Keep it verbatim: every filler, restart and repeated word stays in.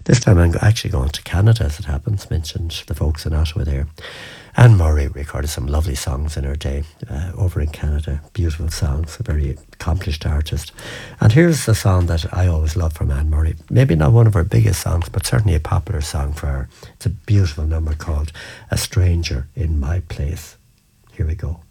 This time I'm actually going to Canada, as it happens. Mentioned the folks in Ottawa there. Anne Murray recorded some lovely songs in her day uh, over in Canada. Beautiful songs, a very accomplished artist. And here's a song that I always love from Anne Murray. Maybe not one of her biggest songs, but certainly a popular song for her. It's a beautiful number called A Stranger in My Place. Here we go.